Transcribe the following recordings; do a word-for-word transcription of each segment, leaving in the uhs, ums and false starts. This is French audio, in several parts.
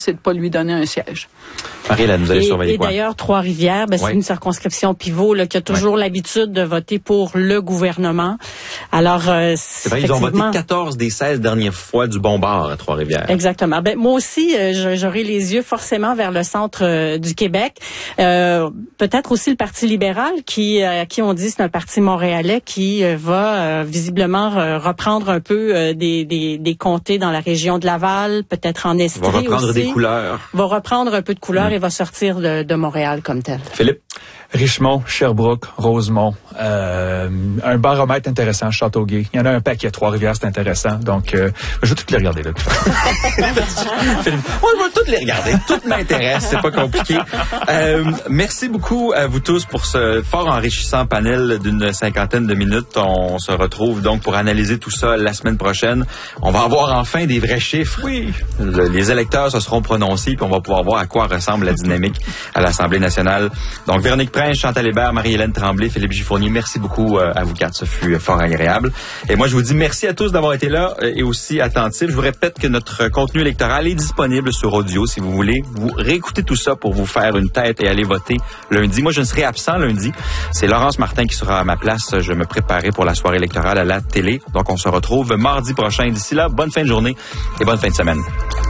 c'est de pas lui donner un siège. Marie-Hélène, vous allez et, surveiller et quoi? d'ailleurs, Trois-Rivières, ben, oui. c'est une circonscription pivot là, qui a toujours oui. l'habitude de voter pour le gouvernement. Alors, euh, c'est vrai, ils ont voté quatorze des seize dernières fois du bon bord à Trois-Rivières. Exactement. Ben, moi aussi, euh, j'aurai les yeux forcément vers le centre euh, du Québec. Euh, peut-être aussi le Parti libéral, qui, euh, qui on dit c'est un parti montréalais qui euh, va euh, visiblement euh, reprendre un peu euh, des, des, des comtés dans la région de Laval, peut-être en Estrie aussi. Va reprendre des couleurs. Va reprendre un peu de couleurs mmh. et va sortir de, de Montréal comme tel. Philippe? Richmond, Sherbrooke, Rosemont, euh, un baromètre intéressant, Châteauguay. Il y en a un paquet à Trois-Rivières, c'est intéressant. Donc, euh, je vais toutes les regarder là. Philippe, on va toutes les regarder. Toutes m'intéressent, c'est pas compliqué. Euh, merci beaucoup à vous tous pour ce fort enrichissant panel d'une cinquantaine de minutes. On se retrouve donc pour analyser tout ça la semaine prochaine. On va avoir enfin des vrais chiffres. Oui. Le, les électeurs se seront prononcés, puis on va pouvoir voir à quoi ressemble la dynamique à l'Assemblée nationale. Donc, Véronique Prince, Chantal Hébert, Marie-Hélène Tremblay, Philippe Giffournier, merci beaucoup euh, à vous quatre, ce fut fort agréable. Et moi, je vous dis merci à tous d'avoir été là euh, et aussi attentifs. Je vous répète que notre contenu électoral est disponible sur audio si vous voulez. Vous réécoutez tout ça pour vous faire une tête et aller voter lundi. Moi, je ne serai absent lundi. C'est Laurence Martin qui sera à ma place. Je me préparais pour la soirée électorale à la télé. Donc, on se retrouve mardi prochain. D'ici là, bonne fin de journée et bonne fin de semaine.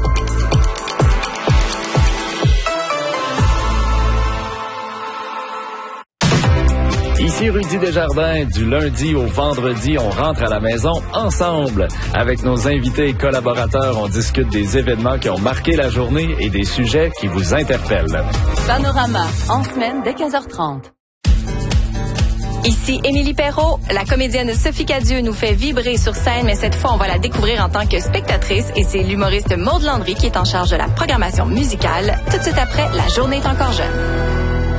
Ici Rudy Desjardins, du lundi au vendredi, on rentre à la maison ensemble. Avec nos invités et collaborateurs, on discute des événements qui ont marqué la journée et des sujets qui vous interpellent. Panorama, en semaine dès quinze heures trente. Ici Émilie Perrault, la comédienne Sophie Cadieux nous fait vibrer sur scène, mais cette fois, on va la découvrir en tant que spectatrice et c'est l'humoriste Maude Landry qui est en charge de la programmation musicale. Tout de suite après, La journée est encore jeune.